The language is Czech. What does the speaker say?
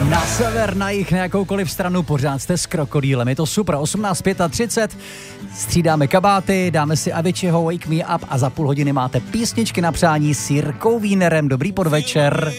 Na sever, na jih, na jakoukoliv stranu, pořád jste s Krokodýlem. Je to super, 18:35. Střídáme kabáty, dáme si Aviciiho Wake Me Up a za půl hodiny máte písničky na přání s Jirkou Wienerem. Dobrý podvečer.